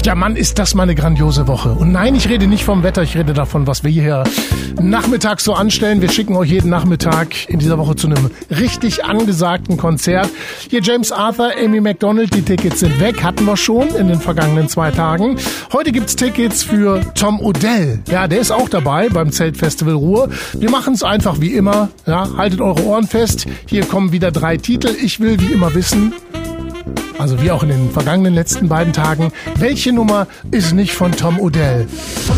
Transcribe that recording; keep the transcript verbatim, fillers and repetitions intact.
Ja, Mann, ist das mal eine grandiose Woche. Und nein, ich rede nicht vom Wetter, ich rede davon, was wir hier nachmittags so anstellen. Wir schicken euch jeden Nachmittag in dieser Woche zu einem richtig angesagten Konzert. Hier James Arthur, Amy Macdonald, die Tickets sind weg, hatten wir schon in den vergangenen zwei Tagen. Heute gibt's Tickets für Tom Odell. Ja, der ist auch dabei beim Zeltfestival Ruhr. Wir machen es einfach wie immer. Ja, haltet eure Ohren fest. Hier kommen wieder drei Titel. Ich will wie immer wissen, also wie auch in den vergangenen letzten beiden Tagen, welche Nummer ist nicht von Tom Odell?